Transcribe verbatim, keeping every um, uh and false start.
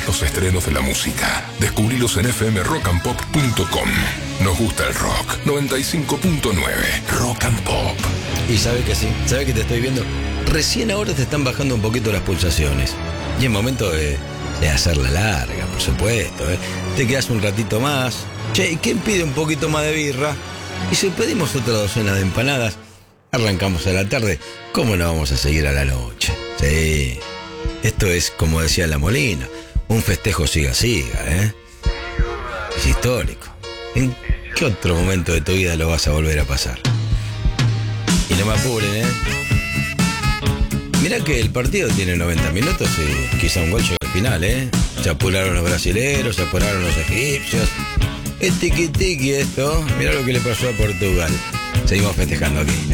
Los estrenos de la música. Descubrilos en f m rock and pop punto com. Nos gusta el rock. noventa y cinco punto nueve. Rock and Pop. Y sabe que sí, sabe que te estoy viendo. Recién ahora te están bajando un poquito las pulsaciones. Y es momento de, de hacerla larga, por supuesto, ¿eh? Te quedas un ratito más. Che, ¿y quién pide un poquito más de birra? Y si pedimos otra docena de empanadas, arrancamos a la tarde. ¿Cómo no vamos a seguir a la noche? Sí. Esto es, como decía La Molina, un festejo siga-siga, ¿eh? Es histórico. ¿En qué otro momento de tu vida lo vas a volver a pasar? Y no me apuren, ¿eh? Mirá que el partido tiene noventa minutos y quizá un gol llega al final, ¿eh? Se apuraron los brasileros, se apuraron los egipcios. Es tiqui-tiqui esto. Mirá lo que le pasó a Portugal. Seguimos festejando aquí.